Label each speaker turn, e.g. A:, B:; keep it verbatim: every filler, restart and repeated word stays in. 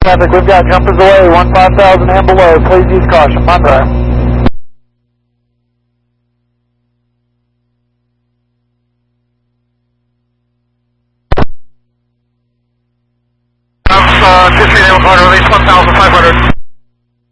A: Traffic, we've got jumpers away, one five thousand and below. Please use caution. Monroe.
B: Uh, two three nine one, release one thousand five hundred.